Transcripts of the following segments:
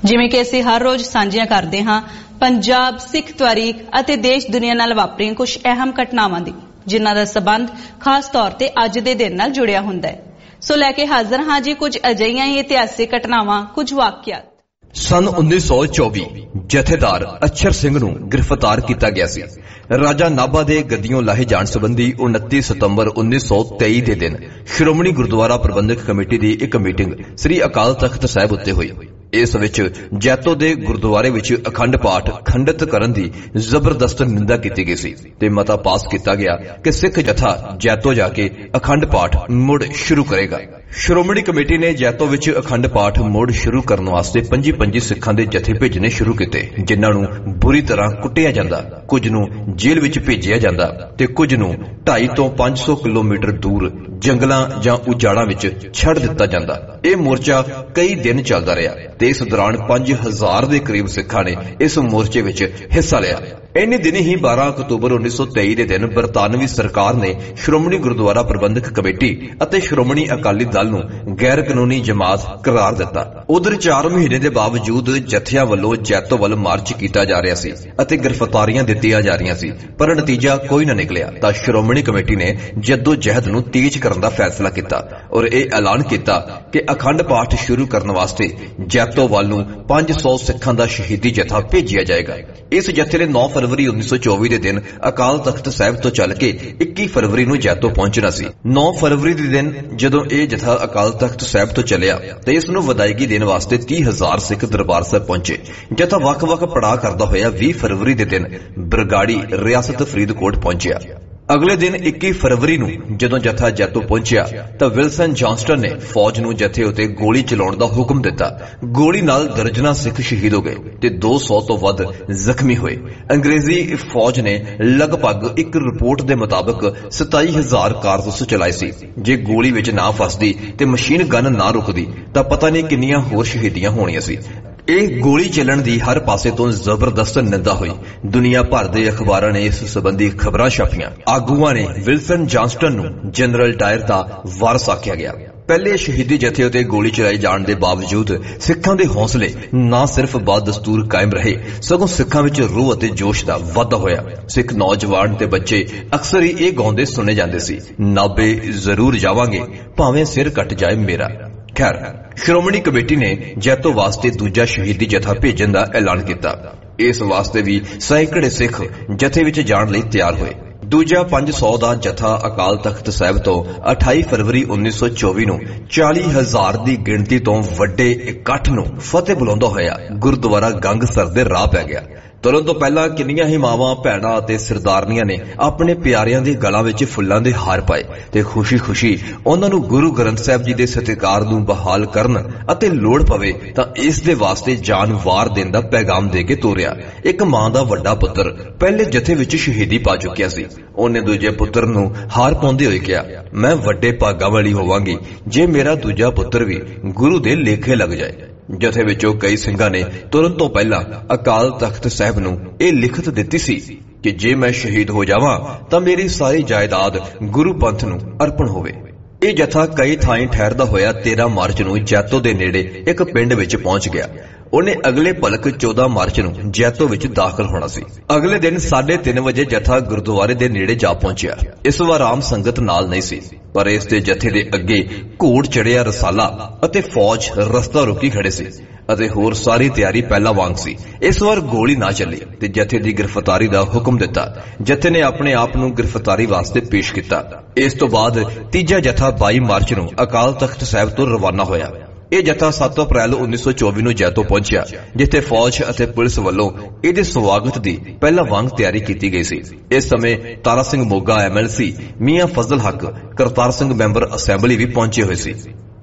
ਜਿਵੇਂ ਕਿ ਅਸੀਂ ਹਰ ਰੋਜ਼ ਸਾਂਝੀਆਂ ਕਰਦੇ ਹਾਂ ਪੰਜਾਬ ਸਿੱਖ ਤਾਰੀਖ ਅਤੇ ਦੇਸ਼ ਦੁਨੀਆ ਨਾਲ ਵਾਪਰੀਆਂ ਕੁਝ ਅਹਿਮ ਘਟਨਾਵਾਂ ਦੀ, ਜਿਨ੍ਹਾਂ ਦਾ ਸਬੰਧ ਖਾਸ ਤੌਰ ਤੇ ਅੱਜ ਦੇ ਦਿਨ ਨਾਲ ਜੁੜਿਆ ਹੁੰਦਾ ਹੈ। ਸੋ ਲੈ ਕੇ ਹਾਜ਼ਰ ਹਾਂ ਜੀ ਕੁਝ ਅਜਿਹੀਆਂ ਹੀ ਇਤਿਹਾਸਿਕ ਘਟਨਾਵਾਂ, ਕੁਝ ਵਾਕਿਆਤ। ਸਨ 1924 ਜਥੇਦਾਰ ਅਛਰ ਸਿੰਘ ਨੂੰ ਗ੍ਰਿਫਤਾਰ ਕੀਤਾ ਗਿਆ ਸੀ। ਰਾਜਾ ਨਾਭਾ ਦੇ ਗੱਦੀਓਂ ਲਾਹੇ ਜਾਣ ਸੰਬੰਧੀ 29 ਸਤੰਬਰ 1923 ਦੇ ਦਿਨ ਸ਼੍ਰੋਮਣੀ ਗੁਰਦੁਆਰਾ ਪ੍ਰਬੰਧਕ ਕਮੇਟੀ ਦੀ ਇੱਕ ਮੀਟਿੰਗ ਸ੍ਰੀ ਅਕਾਲ ਤਖਤ ਸਾਹਿਬ ਉੱਤੇ ਹੋਈ। ਇਸ ਵਿੱਚ ਜੈਤੋ ਦੇ ਗੁਰਦੁਆਰੇ ਵਿੱਚ ਅਖੰਡ ਪਾਠ ਖੰਡਿਤ ਕਰਨ ਦੀ ਜ਼ਬਰਦਸਤ ਨਿੰਦਾ ਕੀਤੀ ਗਈ ਸੀ ਤੇ ਮਤਾ ਪਾਸ ਕੀਤਾ ਗਿਆ ਕਿ ਸਿੱਖ ਜਥਾ ਜੈਤੋ ਜਾ ਕੇ ਅਖੰਡ ਪਾਠ ਮੁੜ ਸ਼ੁਰੂ ਕਰੇਗਾ। ਸ਼੍ਰੋਮਣੀ ਕਮੇਟੀ ਨੇ ਜੈਤੋ ਵਿੱਚ ਅਖੰਡ ਪਾਠ ਮੁੜ ਸ਼ੁਰੂ ਕਰਨ ਵਾਸਤੇ 25 ਸਿੱਖਾਂ ਦੇ ਜਥੇ ਭੇਜਣੇ ਸ਼ੁਰੂ ਕੀਤੇ, ਜਿਨ੍ਹਾਂ ਨੂੰ ਬੁਰੀ ਤਰ੍ਹਾਂ ਕੁੱਟਿਆ ਜਾਂਦਾ, ਕੁਝ ਨੂੰ ਜੇਲ੍ਹ ਵਿੱਚ ਭੇਜਿਆ ਜਾਂਦਾ ਤੇ ਕੁਝ ਨੂੰ 250 ਤੋਂ 500 ਕਿਲੋਮੀਟਰ ਦੂਰ ਜੰਗਲਾਂ ਜਾਂ ਉਜਾੜਾਂ ਵਿੱਚ ਛੱਡ ਦਿੱਤਾ ਜਾਂਦਾ। ਇਹ ਮੋਰਚਾ ਕਈ ਦਿਨ ਚੱਲਦਾ ਰਿਹਾ ਤੇ ਇਸ ਦੌਰਾਨ 5000 ਦੇ ਕਰੀਬ ਸਿੱਖਾਂ ਨੇ ਇਸ ਮੋਰਚੇ ਵਿੱਚ ਹਿੱਸਾ ਲਿਆ। ਇੰਨੇ ਦਿਨ ਹੀ 12 ਅਕਤੂਬਰ 1923 ਦੇ ਦਿਨ ਬਰਤਾਨਵੀ ਸਰਕਾਰ ਨੇ ਸ਼੍ਰੋਮਣੀ ਗੁਰਦੁਆਰਾ ਪ੍ਰਬੰਧਕ ਕਮੇਟੀ ਅਤੇ ਸ਼੍ਰੋਮਣੀ ਅਕਾਲੀ ਦਲ ਨੂੰ ਗੈਰ ਕਾਨੂੰਨੀ ਜਮਾਤ ਕਰਾਰ ਦਿੱਤਾ। ਉਧਰ 4 ਮਹੀਨੇ ਦੇ ਬਾਵਜੂਦ ਜਥਿਆਂ ਵੱਲੋਂ ਜੈਤੋ ਵੱਲ ਮਾਰਚ ਕੀਤਾ ਜਾ ਰਿਹਾ ਸੀ ਅਤੇ ਗ੍ਰਿਫਤਾਰੀਆਂ ਦਿੱਤੀਆਂ ਜਾ ਰਹੀਆਂ ਸੀ, ਪਰ ਨਤੀਜਾ ਕੋਈ ਨਾ ਨਿਕਲਿਆ ਤਾਂ ਸ਼੍ਰੋਮਣੀ ਕਮੇਟੀ ਨੇ ਜੱਦੋ-ਜਹਿਦ ਨੂੰ ਤੇਜ਼ ਕਰਨ ਦਾ ਫੈਸਲਾ ਕੀਤਾ ਔਰ ਇਹ ਐਲਾਨ ਕੀਤਾ ਕਿ ਅਖੰਡ ਪਾਠ ਸ਼ੁਰੂ ਕਰਨ ਵਾਸਤੇ ਜੈਤੋ ਵੱਲ ਨੂੰ 500 ਸਿੱਖਾਂ ਦਾ ਸ਼ਹੀਦੀ ਜਥਾ ਭੇਜਿਆ ਜਾਏਗਾ। ਇਸ ਜਥੇ ਨੇ 9 ਫਰਵਰੀ 1924 ਦੇ ਦਿਨ ਅਕਾਲ ਤਖਤ ਸਾਹਿਬ ਤੋਂ ਚੱਲ ਕੇ 21 ਫਰਵਰੀ ਨੂੰ ਜੈਤੋ ਪਹੁੰਚਣਾ ਸੀ। 9 ਫਰਵਰੀ ਦੇ ਦਿਨ ਜਦੋਂ ਇਹ ਜਥਾ ਅਕਾਲ ਤਖਤ ਸਾਹਿਬ ਤੋਂ ਚੱਲਿਆ ਤੇ ਇਸ ਨੂੰ ਵਿਦਾਇਗੀ ਦੇਣ ਵਾਸਤੇ 30,000 ਸਿੱਖ ਦਰਬਾਰ ਸਾਹਿਬ ਪਹੁੰਚੇ। ਜਥਾ ਵੱਖ-ਵੱਖ ਪੜਾਅ ਕਰਦਾ ਹੋਇਆ 20 ਫਰਵਰੀ ਦੇ ਦਿਨ ਬਰਗਾੜੀ ਰਿਆਸਤ ਫਰੀਦਕੋਟ ਪਹੁੰਚਿਆ। ਅਗਲੇ ਦਿਨ 21 ਫਰਵਰੀ ਨੂੰ ਜਦੋਂ ਜਥਾ ਜੈਤੋ ਪਹੁੰਚਿਆ ਤਾਂ ਵਿਲਸਨ ਜੌਨਸਟਨ ਨੇ ਫੌਜ ਨੂੰ ਜਥੇ ਉਤੇ ਗੋਲੀ ਚਲਾਉਣ ਦਾ ਹੁਕਮ ਦਿੱਤਾ। ਗੋਲੀ ਨਾਲ ਦਰਜਨਾਂ ਸਿੱਖ ਸ਼ਹੀਦ ਹੋ ਗਏ ਤੇ 200 ਤੋਂ ਵੱਧ ਜ਼ਖਮੀ ਹੋਏ। ਅੰਗਰੇਜ਼ੀ ਫੌਜ ਨੇ ਲਗਭਗ ਇੱਕ ਰਿਪੋਰਟ ਦੇ ਮੁਤਾਬਕ 27,000 ਕਾਰਤੂਸ ਚਲਾਏ ਸੀ। ਜੇ ਗੋਲੀ ਵਿੱਚ ਨਾ ਫਸਦੀ ਤੇ ਮਸ਼ੀਨ ਗਨ ਨਾ ਰੁਕਦੀ ਤਾਂ ਪਤਾ ਨਹੀਂ ਕਿੰਨੀਆਂ ਹੋਰ ਸ਼ਹੀਦੀਆਂ ਹੋਣੀਆਂ ਸੀ। ਇਹ ਗੋਲੀ ਚੱਲਣ ਦੀ ਹਰ ਪਾਸੇ ਤੋਂ ਜ਼ਬਰਦਸਤ ਨਿੰਦਾ ਹੋਈ। ਦੁਨੀਆ ਭਰ ਦੇ ਅਖਬਾਰਾਂ ਨੇ ਇਸ ਸੰਬੰਧੀ ਖਬਰਾਂ ਛਾਪੀਆਂ। ਆਗੂਆਂ ਨੇ ਵਿਲਸਨ ਜੌਨਸਟਨ ਨੂੰ ਜਨਰਲ ਡਾਇਰ ਦਾ ਵਾਰਸ ਆਖਿਆ ਗਿਆ। ਪਹਿਲੇ ਸ਼ਹੀਦੀ ਜਥੇ ਉਤੇ ਗੋਲੀ ਚਲਾਈ ਜਾਣ ਦੇ ਬਾਵਜੂਦ ਸਿੱਖਾਂ ਦੇ ਹੌਸਲੇ ਨਾ ਸਿਰਫ ਬਦਸਤੂਰ ਕਾਇਮ ਰਹੇ, ਸਗੋਂ ਸਿੱਖਾਂ ਵਿੱਚ ਰੂਹ ਅਤੇ ਜੋਸ਼ ਦਾ ਵਾਧਾ ਹੋਇਆ। ਸਿੱਖ ਨੌਜਵਾਨ ਤੇ ਬੱਚੇ ਅਕਸਰ ਹੀ ਇਹ ਗਾਉਂਦੇ ਸੁਣੇ ਜਾਂਦੇ ਸੀ, ਨਾਭੇ ਜ਼ਰੂਰ ਜਾਵਾਂਗੇ ਭਾਵੇਂ ਸਿਰ ਕੱਟ ਜਾਏ ਮੇਰਾ। ਖੈਰ, ਸ਼੍ਰੋਮਣੀ ਕਮੇਟੀ ਨੇ ਜੈਤੋ ਵਾਸਤੇ ਦੂਜਾ ਸ਼ਹੀਦੀ ਜਥਾ ਭੇਜਣ ਦਾ ਐਲਾਨ ਕੀਤਾ। ਇਸ ਵਾਸਤੇ ਵੀ ਸੈਂਕੜੇ ਸਿੱਖ ਜਥੇ ਵਿੱਚ ਜਾਣ ਲਈ ਤਿਆਰ ਹੋਏ। ਦੂਜਾ 500 ਦਾ ਜਥਾ ਅਕਾਲ ਤਖਤ ਸਾਹਿਬ ਤੋਂ 28 ਫਰਵਰੀ 1924 ਨੂੰ 40,000 ਦੀ ਗਿਣਤੀ ਤੋਂ ਵੱਡੇ ਇਕੱਠ ਨੂੰ ਫਤਿਹ ਬੁਲਾਉਂਦਾ ਹੋਇਆ ਗੁਰਦੁਆਰਾ ਗੰਗਸਰ ਦੇ ਰਾਹ ਪੈ ਗਿਆ। ਤੁਰਨ ਤੋਂ ਪਹਿਲਾਂ ਕਿੰਨੀਆਂ ਹੀ ਮਾਵਾਂ, ਭੈਣਾਂ ਅਤੇ ਸਰਦਾਰਨੀਆਂ ਨੇ ਆਪਣੇ ਪਿਆਰਿਆਂ ਦੇ ਗਲਾਂ ਵਿੱਚ ਫੁੱਲਾਂ ਦੇ ਹਾਰ ਪਾਏ ਤੇ ਖੁਸ਼ੀ-ਖੁਸ਼ੀ ਉਹਨਾਂ ਨੂੰ ਗੁਰੂ ਗ੍ਰੰਥ ਸਾਹਿਬ ਜੀ ਦੇ ਸਤਿਕਾਰ ਨੂੰ ਬਹਾਲ ਕਰਨ ਅਤੇ ਲੋੜ ਪਵੇ ਤਾਂ ਇਸ ਦੇ ਵਾਸਤੇ ਜਾਨ ਵਾਰ ਦੇਣ ਦਾ ਪੈਗਾਮ ਦੇ ਕੇ ਤੋਰਿਆ। ਇੱਕ ਮਾਂ ਦਾ ਵੱਡਾ ਪੁੱਤਰ ਪਹਿਲੇ ਜਥੇ ਵਿੱਚ ਸ਼ਹੀਦੀ ਪਾ ਚੁੱਕਿਆ ਸੀ। ਉਹਨੇ ਦੂਜੇ ਪੁੱਤਰ ਨੂੰ ਹਾਰ ਪਾਉਂਦੇ ਹੋਏ ਕਿਹਾ, ਮੈਂ ਵੱਡੇ ਭਾਗਾਂ ਵਾਲੀ ਹੋਵਾਂਗੀ ਜੇ ਮੇਰਾ ਦੂਜਾ ਪੁੱਤਰ ਵੀ ਗੁਰੂ ਦੇ ਲੇਖੇ ਲੱਗ ਜਾਏ। ਜਥੇ ਵਿੱਚੋਂ ਕਈ ਸਿੰਘਾਂ ਨੇ ਤੁਰਨ ਤੋਂ ਪਹਿਲਾਂ ਅਕਾਲ ਤਖਤ ਸਾਹਿਬ ਨੂੰ ਇਹ ਲਿਖਤ ਦਿੱਤੀ ਸੀ ਕਿ ਜੇ ਮੈਂ ਸ਼ਹੀਦ ਹੋ ਜਾਵਾਂ ਤਾਂ ਮੇਰੀ ਸਾਰੀ ਜਾਇਦਾਦ ਗੁਰੂ ਪੰਥ ਨੂੰ ਅਰਪਣ ਹੋਵੇ। ਇਹ ਜਥਾ ਕਈ ਥਾਈਂ ਠਹਿਰਦਾ ਹੋਇਆ 13 ਮਾਰਚ ਨੂੰ ਜੈਤੋ ਦੇ ਨੇੜੇ ਇੱਕ ਪਿੰਡ ਵਿੱਚ ਪਹੁੰਚ ਗਿਆ। ਉਹਨੇ ਅਗਲੇ ਭਲਕ 14 ਮਾਰਚ ਨੂੰ ਜੈਤੋ ਵਿੱਚ ਦਾਖਲ ਹੋਣਾ ਸੀ। ਅਗਲੇ ਦਿਨ 3:30 ਵਜੇ ਜਥਾ ਗੁਰਦੁਆਰੇ ਦੇ ਨੇੜੇ ਜਾ ਪਹੁੰਚਿਆ। ਇਸ ਵਾਰ ਆਮ ਸੰਗਤ ਨਾਲ ਨਹੀਂ ਸੀ, ਪਰ ਇਸ ਦੇ ਜਥੇ ਦੇ ਅੱਗੇ ਘੋੜ ਚੜਿਆ ਰਸਾਲਾ ਅਤੇ ਫੌਜ ਰਸਤਾ ਰੋਕੀ ਖੜੇ ਸੀ ਅਤੇ ਹੋਰ ਸਾਰੀ ਤਿਆਰੀ ਪਹਿਲਾਂ ਵਾਂਗ ਸੀ। ਇਸ ਵਾਰ ਗੋਲੀ ਨਾ ਚੱਲੀ ਤੇ ਜਥੇ ਦੀ ਗ੍ਰਿਫਤਾਰੀ ਦਾ ਹੁਕਮ ਦਿੱਤਾ। ਜਥੇ ਨੇ ਆਪਣੇ ਆਪ ਨੂੰ ਗ੍ਰਿਫਤਾਰੀ ਵਾਸਤੇ ਪੇਸ਼ ਕੀਤਾ। ਇਸ ਤੋਂ ਬਾਅਦ ਤੀਜਾ ਜਥਾ 22 ਮਾਰਚ ਨੂੰ ਅਕਾਲ ਤਖਤ ਸਾਹਿਬ ਤੋਂ ਰਵਾਨਾ ਹੋਇਆ। ਇਹ ਜਥਾ 7 ਅਪ੍ਰੈਲ 1924 ਨੂੰ ਜੈਤੋ ਪਹੁੰਚਿਆ, ਜਿੱਥੇ ਫੌਜ ਅਤੇ ਪੁਲਿਸ ਵੱਲੋਂ ਇਹਦੇ ਸਵਾਗਤ ਦੀ ਪਹਿਲਾਂ ਵਾਂਗ ਤਿਆਰੀ ਕੀਤੀ ਗਈ ਸੀ। ਇਸ ਸਮੇਂ ਤਾਰਾ ਸਿੰਘ ਮੋਗਾ MLC, ਮੀਆਂ ਫਜ਼ਲ ਹੱਕ, ਕਰਤਾਰ ਸਿੰਘ ਮੈਂਬਰ ਅਸੈਂਬਲੀ ਵੀ ਪਹੁੰਚੇ ਹੋਏ ਸੀ।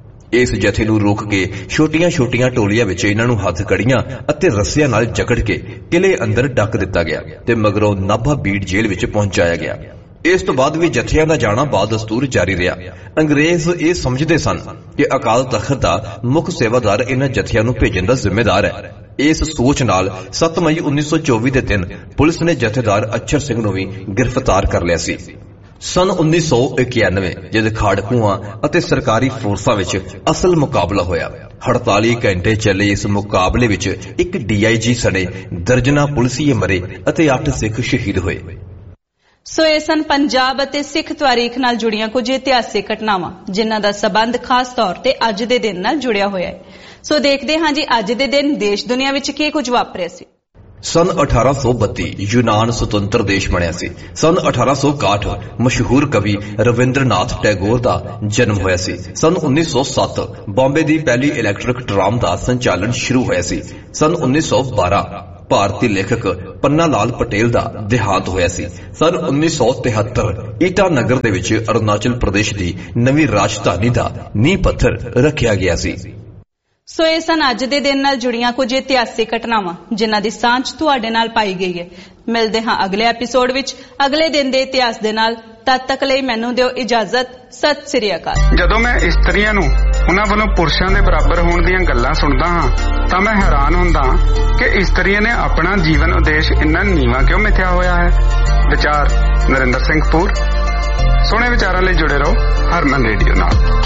ਇਸ ਜਥੇ ਨੂੰ ਰੋਕ ਕੇ ਛੋਟੀਆਂ-ਛੋਟੀਆਂ ਟੋਲੀਆਂ ਵਿੱਚ ਇਹਨਾਂ ਨੂੰ ਹੱਥ ਕੜੀਆਂ ਅਤੇ ਰੱਸਿਆਂ ਨਾਲ ਜਕੜ ਕੇ ਕਿਲੇ ਅੰਦਰ ਡੱਕ ਦਿੱਤਾ ਗਿਆ ਤੇ ਮਗਰੋਂ ਨਾਭਾ ਬੀੜ ਜੇਲ੍ਹ ਵਿੱਚ ਪਹੁੰਚਾਇਆ ਗਿਆ। ਇਸ ਤੋਂ ਬਾਅਦ ਵੀ ਜਥਿਆਂ ਦਾ ਜਾਣਾ ਬਦਸਤੂਰ ਜਾਰੀ ਰਿਹਾ। ਅੰਗਰੇਜ਼ ਇਹ ਸਮਝਦੇ ਸਨ ਕਿ ਅਕਾਲ ਤਖਤ ਦਾ ਮੁੱਖ ਸੇਵਾਦਾਰ ਇਹਨਾਂ ਜਥਿਆਂ ਨੂੰ ਭੇਜਣ ਦਾ ਜ਼ਿੰਮੇਦਾਰ ਹੈ। ਇਸ ਸੋਚ ਨਾਲ 7 ਮਈ 1924 ਦੇ ਦਿਨ ਪੁਲਿਸ ਨੇ ਜਥੇਦਾਰ ਅਛਰ ਸਿੰਘ ਨੂੰ ਵੀ ਗ੍ਰਿਫਤਾਰ ਕਰ ਲਿਆ ਸੀ। ਸਨ 1991 ਜਦ ਖਾੜਕੂਆਂ ਅਤੇ ਸਰਕਾਰੀ ਫੋਰਸਾਂ ਵਿੱਚ ਅਸਲ ਮੁਕਾਬਲਾ ਹੋਇਆ। 48 ਘੰਟੇ ਚੱਲੇ ਇਸ ਮੁਕਾਬਲੇ ਵਿੱਚ ਇੱਕ DIG ਸਣੇ ਦਰਜਨਾਂ ਪੁਲਿਸੀਏ ਮਰੇ ਅਤੇ 8 ਸਿੱਖ ਸ਼ਹੀਦ ਹੋਏ। ਸੋ ਇਹ ਸਨ ਪੰਜਾਬ ਅਤੇ ਸਿੱਖ ਤਾਰੀਖ ਨਾਲ ਜੁੜੀਆਂ ਕੁਝ ਇਤਿਹਾਸਿਕ ਘਟਨਾਵਾਂ ਜਿਨ੍ਹਾਂ ਦਾ ਸਬੰਧ ਖਾਸ ਤੌਰ ਤੇ ਅੱਜ ਦੇ ਦਿਨ ਨਾਲ ਜੁੜਿਆ ਹੋਇਆ ਹੈ। ਸੋ ਦੇਖਦੇ ਹਾਂ ਜੀ ਅੱਜ ਦੇ ਦਿਨ ਦੇਸ਼ ਦੁਨੀਆ ਵਿੱਚ ਕੀ ਕੁਝ ਵਾਪਰਿਆ ਸੀ। ਸਨ 1832 ਯੂਨਾਨ ਸੁਤੰਤਰ ਦੇਸ਼ ਬਣਿਆ ਸੀ। ਸਨ 1861 ਮਸ਼ਹੂਰ ਕਵੀ ਰਵਿੰਦਰਨਾਥ ਟੈਗੋਰ ਦਾ ਜਨਮ ਹੋਇਆ ਸੀ। ਸਨ 1907 ਬੰਬੇ ਦੀ ਪਹਿਲੀ ਇਲੈਕਟ੍ਰਿਕ ਟ੍ਰਾਮ ਦਾ ਸੰਚਾਲਨ ਸ਼ੁਰੂ ਹੋਇਆ ਸੀ। ਸਨ 1912 ਭਾਰਤੀ ਲੇਖਕ ਪੰਨਾ ਲਾਲ ਪਟੇਲ ਦਾ ਦੇਹਾਂਤ ਹੋਇਆ ਸੀ। ਸਨ 1973 ਈਟਾਨਗਰ ਦੇ ਵਿੱਚ ਅਰੁਣਾਚਲ ਪ੍ਰਦੇਸ਼ ਦੀ ਨਵੀਂ ਰਾਜਧਾਨੀ ਦਾ ਨੀਂਹ ਪੱਥਰ ਰੱਖਿਆ ਗਿਆ ਸੀ। ਸੋ ਇਹ ਸਨ ਅੱਜ ਦੇ ਦਿਨ ਨਾਲ ਜੁੜੀਆਂ ਕੁਝ ਇਤਿਹਾਸਿਕ ਘਟਨਾਵਾਂ ਜਿਨ੍ਹਾਂ ਦੀ ਸਾਂਝ ਤੁਹਾਡੇ ਨਾਲ ਪਾਈ ਗਈ ਹੈ। ਮਿਲਦੇ ਹਾਂ ਅਗਲੇ ਐਪੀਸੋਡ ਵਿੱਚ ਅਗਲੇ ਦਿਨ ਦੇ ਇਤਿਹਾਸ ਦੇ ਨਾਲ। ਤਦ ਤੱਕ ਲਈ ਮੈਨੂੰ ਦਿਓ ਇਜਾਜ਼ਤ। ਸਤਿ ਸ੍ਰੀ ਅਕਾਲ। ਜਦੋਂ ਮੈਂ ਇਸਤਰੀਆਂ ਨੂੰ ਉਹਨਾਂ ਵੱਲੋਂ ਪੁਰਸ਼ਾਂ ਦੇ ਬਰਾਬਰ ਹੋਣ ਦੀਆਂ ਗੱਲਾਂ ਸੁਣਦਾ ਹਾਂ ਤਾਂ ਮੈਂ ਹੈਰਾਨ ਹੁੰਦਾ ਕਿ ਇਸਤਰੀ ਨੇ ਆਪਣਾ ਜੀਵਨ ਉਦੇਸ਼ ਇੰਨਾ ਨੀਵਾਂ ਕਿਉਂ ਮਿਥਿਆ ਹੋਇਆ ਹੈ। ਵਿਚਾਰ ਨਰਿੰਦਰ ਸਿੰਘ ਪੂਰ। ਸੋਹਣੇ ਵਿਚਾਰਾਂ ਲਈ ਜੁੜੇ ਰਹੋ ਹਰਮਨ ਰੇਡੀਓ ਨਾਲ।